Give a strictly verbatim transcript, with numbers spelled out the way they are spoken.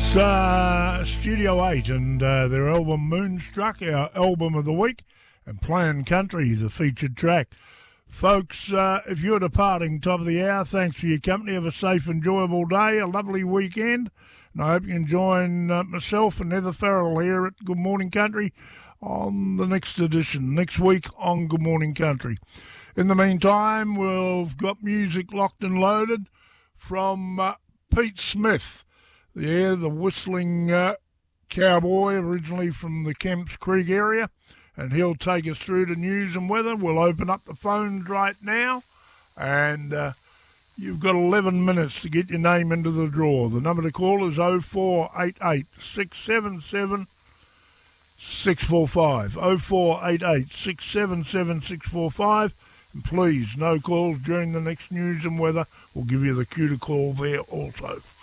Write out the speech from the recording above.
It's uh, Studio eight and uh, their album Moonstruck, our album of the week, and Playin' Country is a featured track. Folks, uh, if you're departing top of the hour, thanks for your company. Have a safe, enjoyable day, a lovely weekend, and I hope you can join uh, myself and Heather Farrell here at Good Morning Country on the next edition, next week on Good Morning Country. In the meantime, we've got music locked and loaded from uh, Pete Smith. Yeah, the whistling uh, cowboy, originally from the Kemps Creek area, and he'll take us through the news and weather. We'll open up the phones right now, and uh, you've got eleven minutes to get your name into the draw. The number to call is oh four eight eight, six seven seven, six four five, oh four eight eight, six seven seven, six four five, and please, no calls during the next news and weather. We'll give you the cue to call there also.